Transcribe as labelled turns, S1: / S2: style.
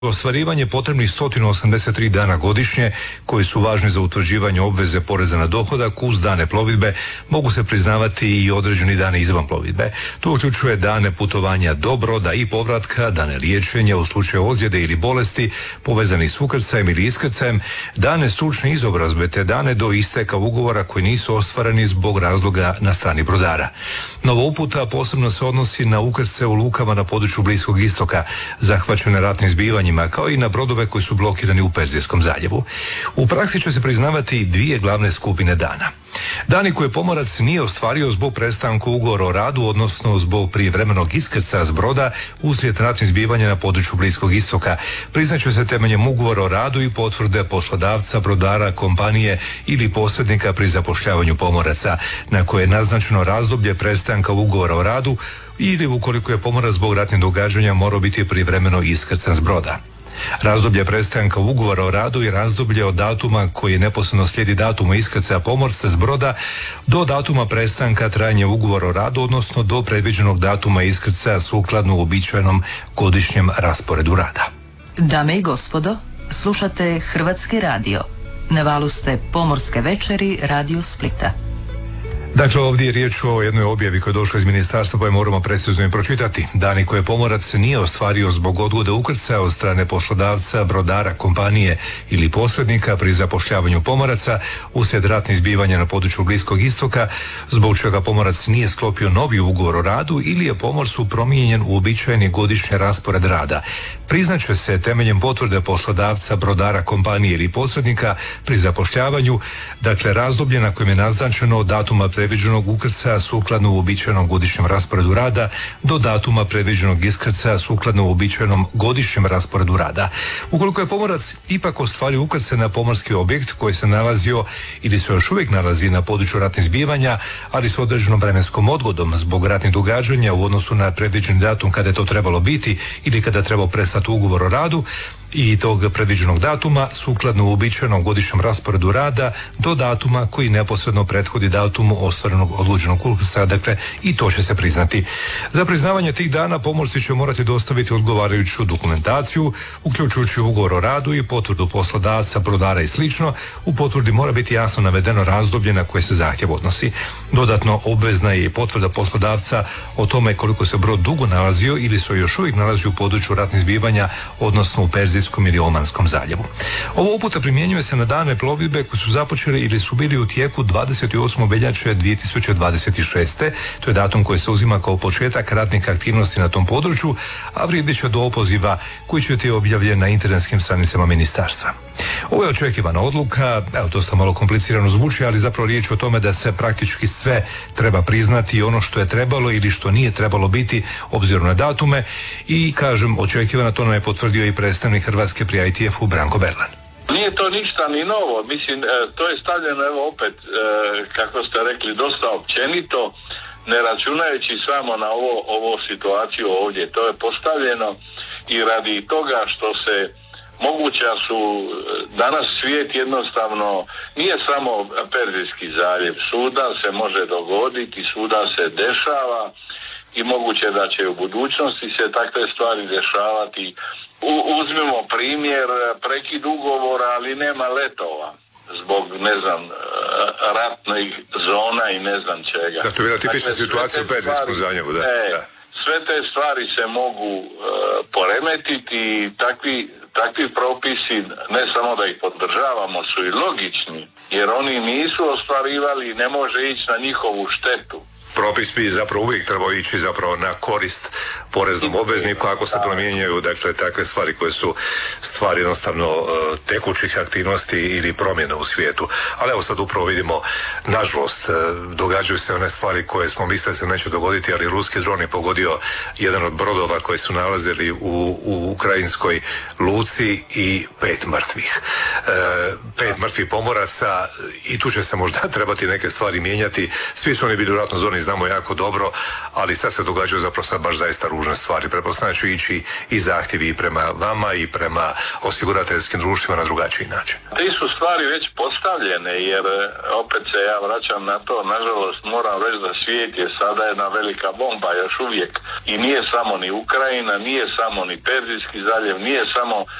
S1: Ostvarivanje potrebnih 183 dana godišnje, koji su važni za utvrđivanje obveze poreza na dohodak uz dane plovidbe, mogu se priznavati i određeni dani izvan plovidbe. To uključuje dane putovanja do broda i povratka, dane liječenja u slučaju ozljede ili bolesti povezani s ukrcajem ili iskrcajem, dane stručne izobrazbe te dane do isteka ugovora koji nisu ostvareni zbog razloga na strani brodara. Nova uputa posebno se odnosi na ukrcaje u lukama na području Bliskog istoka, zahvaćene ratnim zbivanjima, kao i na brodove koji su blokirani u Perzijskom zaljevu. U praksi će se priznavati dvije glavne skupine dana. Dani koje pomorac nije ostvario zbog prestanka ugovora o radu, odnosno zbog prijevremenog iskrcaja s broda uslijed ratnih zbivanja na području Bliskog istoka, priznaće se temeljem ugovora o radu i potvrde poslodavca, brodara, kompanije ili posrednika pri zapošljavanju pomoraca, na koje je naznačeno razdoblje prestanka ugovora o radu ili ukoliko je pomorac zbog ratnih događanja morao biti privremeno iskrcan s broda. Razdoblje prestanka ugovora o radu i razdoblje od datuma koji neposredno slijedi datuma iskrcaja pomorca s broda do datuma prestanka trajanja ugovora o radu, odnosno do predviđenog datuma iskrcaja sukladno uobičajenom godišnjem rasporedu rada.
S2: Dame i gospodo, slušate Hrvatski radio. Na valu ste Pomorske večeri Radio Splita.
S1: Dakle, ovdje je riječ o jednoj objavi koja je došla iz ministarstva, pa je moramo precizno i pročitati. Dani koje pomorac nije ostvario zbog odgode ukrcaja od strane poslodavca, brodara, kompanije ili posrednika pri zapošljavanju pomoraca uslijed ratnih zbivanja na području Bliskog istoka, zbog čega pomorac nije sklopio novi ugovor o radu ili je pomorcu promijenjen uobičajeni godišnji raspored rada, priznaće se temeljem potvrde poslodavca, brodara, kompanije ili posrednika pri zapošljavanju, dakle razdoblje na kojem je naznačeno datuma predviđenog ukrcaja sukladno uobičajenom godišnjem rasporedu rada do datuma predviđenog iskrcaja sukladno uobičajenom godišnjem rasporedu rada. Ukoliko je pomorac ipak ostvario ukrcaj na pomorski objekt koji se nalazio ili se još uvijek nalazi na području ratnih zbivanja, ali s određenom vremenskom odgodom zbog ratnih događanja u odnosu na predviđeni datum kada je to trebalo biti ili kada treba prestati ugovor o radu i tog predviđenog datuma sukladno uobičajenom godišnjem rasporedu rada do datuma koji neposredno prethodi datumu ostvarenog odlučenog ukrcaja, dakle i to će se priznati. Za priznavanje tih dana pomorci će morati dostaviti odgovarajuću dokumentaciju, uključujući ugovor o radu i potvrdu poslodavca, brodara i slično. U potvrdi mora biti jasno navedeno razdoblje na koje se zahtjev odnosi. Dodatno obvezna je i potvrda poslodavca o tome koliko se brod dugo nalazio ili se još uvijek nalazi u području ratnih zbivanja, odnosno u Perzijskom ili Omanskom zaljevu. Ova uputa primjenjuje se na dane plovidbe koji su započeli ili su bili u tijeku 28. veljače 2026. To je datum koji se uzima kao početak ratnih aktivnosti na tom području, a vrijedit će do opoziva koji će biti objavljen na internetskim stranicama ministarstva. Ovo je očekivana odluka, evo to sam malo komplicirano zvuči, ali zapravo riječ je o tome da se praktički sve treba priznati i ono što je trebalo ili što nije trebalo biti obzirom na datume i kažem očekivana, to nam je potvrdio i predstavnik Hrvatske pri ITF-u Branko Berlan.
S3: Nije to ništa ni novo, mislim, to je stavljeno evo opet, kako ste rekli, dosta općenito, ne računajući samo na ovo situaciju ovdje. To je postavljeno i radi toga što se moguća su, danas svijet jednostavno nije samo Perzijski zaljev, svuda se može dogoditi, svuda se dešava i moguće da će u budućnosti se takve stvari dešavati. Uzmimo primjer, prekid ugovora, ali nema letova zbog, ne znam, ratnih zona i ne znam čega.
S1: Da, to je bila tipična situacija u Perzijskom zaljevu, da.
S3: Sve te stvari se mogu poremetiti i takvi propisi, ne samo da ih podržavamo, su i logični, jer oni nisu ostvarivali i ne može ići na njihovu štetu.
S1: Propis bi zapravo uvijek trebao ići zapravo na korist poreznom obvezniku ako se promjenjaju, dakle, takve stvari koje su stvari jednostavno tekućih aktivnosti ili promjena u svijetu. Ali evo sad upravo vidimo, nažalost, događaju se one stvari koje smo mislili se neće dogoditi, ali ruski dron je pogodio jedan od brodova koji su nalazili u ukrajinskoj luci i 5 mrtvih. 5 mrtvih pomoraca i tu će se možda trebati neke stvari mijenjati. Svi su oni bili u ratnoj zoni, znamo jako dobro, ali sad se događaju zapravo sad baš zaista ružne stvari. Pretpostavljam ću ići i zahtjevi i prema vama i prema osigurateljskim društvima na drugačiji način.
S3: Te su stvari već postavljene, jer opet se ja vraćam na to, nažalost moram reći da svijet je sada jedna velika bomba još uvijek i nije samo ni Ukrajina, nije samo ni Perzijski zaljev, nije samo